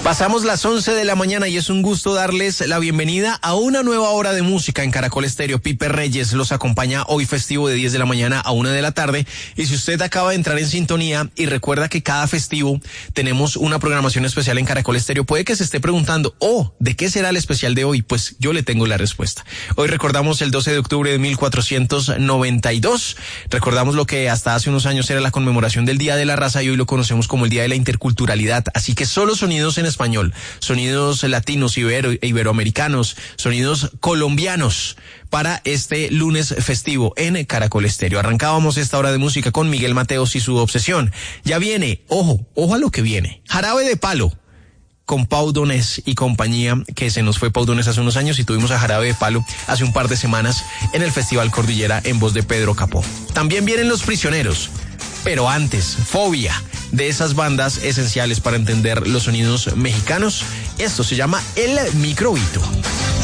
Pasamos las 11 de la mañana y es un gusto darles la bienvenida a una nueva hora de música en Caracol Estéreo. Pipe Reyes los acompaña hoy festivo de 10 de la mañana a 1 de la tarde. Y si usted acaba de entrar en sintonía y recuerda que cada festivo tenemos una programación especial en Caracol Estéreo, puede que se esté preguntando, ¿de qué será el especial de hoy? Pues yo le tengo la respuesta. Hoy recordamos el 12 de octubre de 1492. Recordamos lo que hasta hace unos años era la conmemoración del Día de la Raza y hoy lo conocemos como el Día de la Interculturalidad. Así que solo sonidos en español, sonidos latinos, iberoamericanos, sonidos colombianos para este lunes festivo en Caracol Estéreo. Arrancábamos esta hora de música con Miguel Mateos y su obsesión. Ya viene, ojo a lo que viene. Jarabe de Palo con Pau Donés y compañía, que se nos fue Pau Donés hace unos años y tuvimos a Jarabe de Palo hace un par de semanas en el Festival Cordillera en voz de Pedro Capó. También vienen Los Prisioneros, pero antes, Fobia, de esas bandas esenciales para entender los sonidos mexicanos. Esto se llama El Microbito.